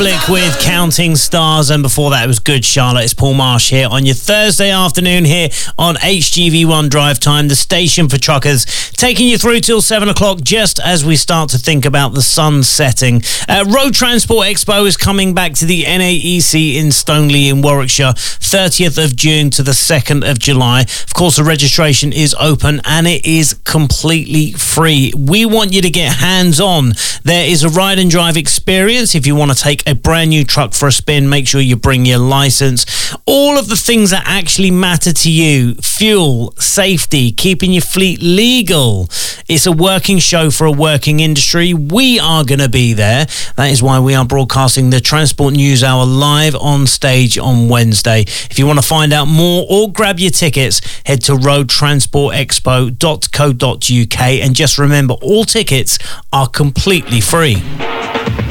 With Counting Stars, and before that it was Good Charlotte. It's Paul Marsh here on your Thursday afternoon here on HGV1 Drive Time, the station for truckers, taking you through till 7 o'clock just as we start to think about the sun setting. Road Transport Expo is coming back to the NAEC in Stoneleigh in Warwickshire, 30th of June to the 2nd of July. Of course, the registration is open and it is completely free. We want you to get hands-on. There is a ride and drive experience. If you want to take a brand new truck for a spin, make sure you bring your license. All of the things that actually matter to you: fuel, safety, keeping your fleet legal. It's a working show for a working industry. We are going to be there. That is why we are broadcasting the Transport News Hour live on stage on Wednesday. If you want to find out more or grab your tickets, head to roadtransportexpo.co.uk, and just remember, all tickets are completely free.